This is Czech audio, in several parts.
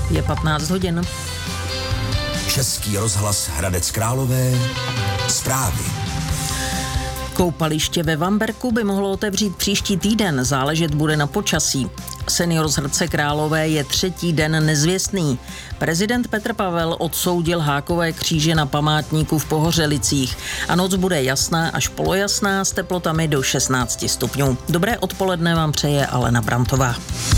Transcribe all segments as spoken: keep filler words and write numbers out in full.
Je patnáct hodin. Český rozhlas Hradec Králové. Zprávy. Koupaliště ve Vamberku by mohlo otevřít příští týden, záležet bude na počasí. Senior z Hradce Králové je třetí den nezvěstný. Prezident Petr Pavel odsoudil hákové kříže na památníku v Pohořelicích. A noc bude jasná až polojasná s teplotami do šestnáct stupňů. Dobré odpoledne vám přeje Alena Brantová.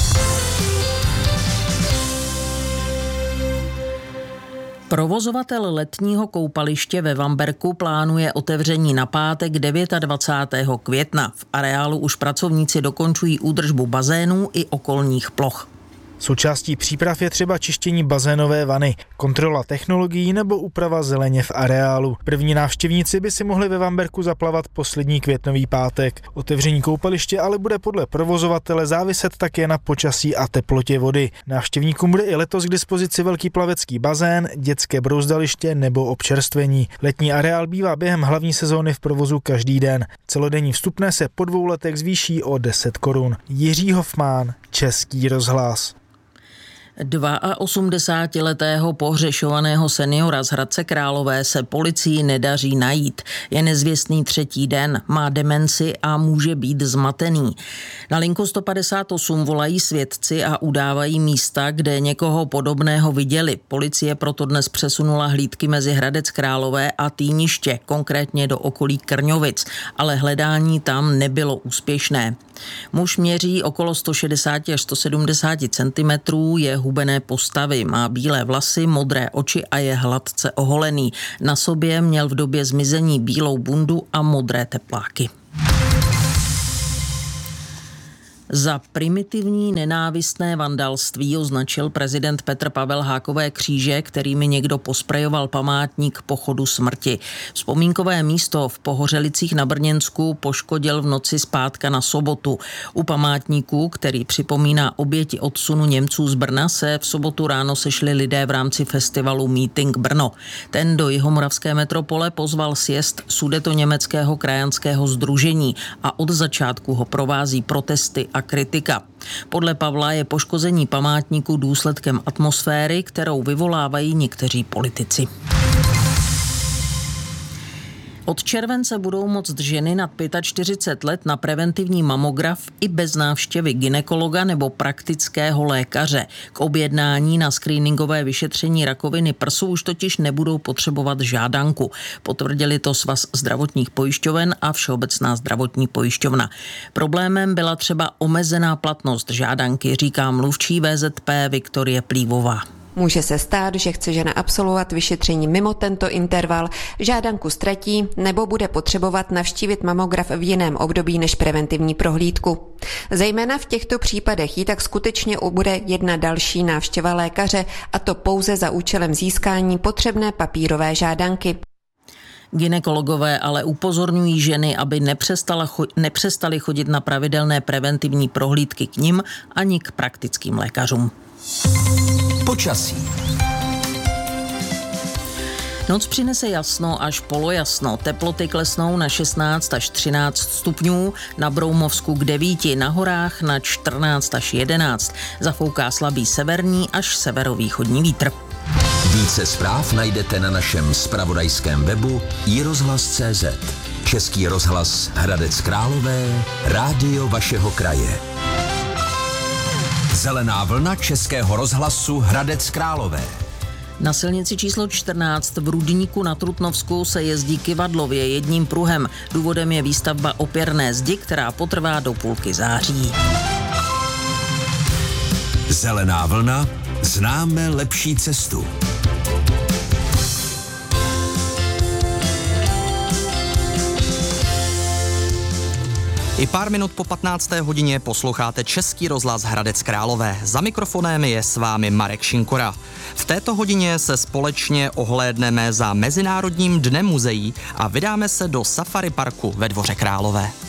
Provozovatel letního koupaliště ve Vamberku plánuje otevření na pátek dvacátého devátého května. V areálu už pracovníci dokončují údržbu bazénů i okolních ploch. Součástí příprav je třeba čištění bazénové vany, kontrola technologií nebo úprava zeleně v areálu. První návštěvníci by si mohli ve Vamberku zaplavat poslední květnový pátek. Otevření koupaliště ale bude podle provozovatele záviset také na počasí a teplotě vody. Návštěvníkům bude i letos k dispozici velký plavecký bazén, dětské brouzdaliště nebo občerstvení. Letní areál bývá během hlavní sezóny v provozu každý den. Celodenní vstupné se po dvou letech zvýší o deset korun. Jiří Hofmán, Český rozhlas. osmdesátiletého pohřešovaného seniora z Hradce Králové se policii nedaří najít. Je nezvěstný třetí den, má demenci a může být zmatený. Na linku sto padesát osm volají svědci a udávají místa, kde někoho podobného viděli. Policie proto dnes přesunula hlídky mezi Hradec Králové a Týniště, konkrétně do okolí Krňovic, ale hledání tam nebylo úspěšné. Muž měří okolo sto šedesát až sto sedmdesát centimetrů, je hubené postavy, má bílé vlasy, modré oči a je hladce oholený. Na sobě měl v době zmizení bílou bundu a modré tepláky. Za primitivní nenávistné vandalství označil prezident Petr Pavel hákové kříže, kterými někdo posprejoval památník pochodu smrti. Vzpomínkové místo v Pohořelicích na Brněnsku poškodil v noci z pátka na sobotu. U památníku, který připomíná oběti odsunu Němců z Brna, se v sobotu ráno sešli lidé v rámci festivalu Meeting Brno. Ten do jihomoravské metropole pozval sjezd Sudetoněmeckého krajanského sdružení a od začátku ho provází protesty a kritika. Podle Pavla je poškození památníku důsledkem atmosféry, kterou vyvolávají někteří politici. Od července budou moct ženy nad čtyřicet pět let na preventivní mamograf i bez návštěvy gynekologa nebo praktického lékaře. K objednání na screeningové vyšetření rakoviny prsu už totiž nebudou potřebovat žádanku. Potvrdili to Svaz zdravotních pojišťoven a Všeobecná zdravotní pojišťovna. Problémem byla třeba omezená platnost žádanky, říká mluvčí V Z P Viktorie Plívová. Může se stát, že chce žena absolvovat vyšetření mimo tento interval, žádanku ztratí nebo bude potřebovat navštívit mamograf v jiném období než preventivní prohlídku. Zejména v těchto případech jí tak skutečně bude jedna další návštěva lékaře, a to pouze za účelem získání potřebné papírové žádanky. Gynekologové ale upozorňují ženy, aby cho- nepřestali chodit na pravidelné preventivní prohlídky k nim ani k praktickým lékařům. Počasí. Noc přinese jasno až polojasno. Teploty klesnou na šestnáct až třináct stupňů, na Broumovsku k devíti, na horách na čtrnáct až jedenáct. Zafouká slabý severní až severovýchodní vítr. Více zpráv najdete na našem zpravodajském webu i rozhlas tečka cé zet. Český rozhlas Hradec Králové, rádio vašeho kraje. Zelená vlna Českého rozhlasu Hradec Králové. Na silnici číslo čtrnáct v Rudníku na Trutnovsku se jezdí kyvadlově jedním pruhem. Důvodem je výstavba opěrné zdi, která potrvá do půlky září. Zelená vlna, známe lepší cestu. I pár minut po patnácté hodině posloucháte Český rozhlas Hradec Králové. Za mikrofonem je s vámi Marek Šinkora. V této hodině se společně ohlédneme za Mezinárodním dnem muzeí a vydáme se do Safari parku ve Dvoře Králové.